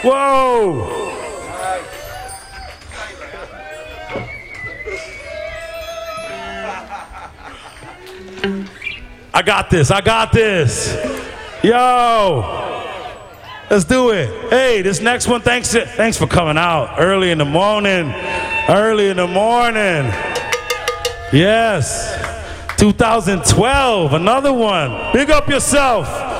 Whoa. I got this. I got this. Yo. Let's do it. Hey, this next one, thanks for coming out early in the morning. Early in the morning. Yes. 2012, another one. Big up yourself.